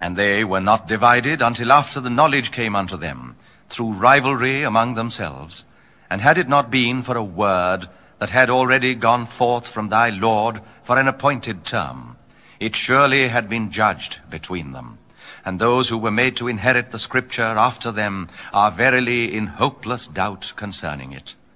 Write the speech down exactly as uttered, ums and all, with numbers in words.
And they were not divided until after the knowledge came unto them, through rivalry among themselves. And had it not been for a word that had already gone forth from thy Lord for an appointed term, it surely had been judged between them. And those who were made to inherit the scripture after them are verily in hopeless doubt concerning it.